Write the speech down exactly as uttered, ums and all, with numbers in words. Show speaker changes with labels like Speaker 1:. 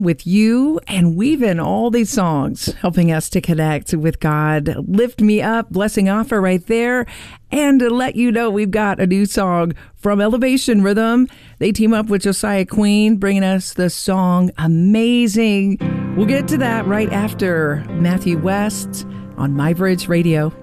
Speaker 1: with you and weaving all these songs, helping us to connect with God. Lift Me Up, Blessing Offer right there. And to let you know, we've got a new song from Elevation Rhythm. They team up with Josiah Queen, bringing us the song Amazing. We'll get to that right after Matthew West on My Bridge Radio.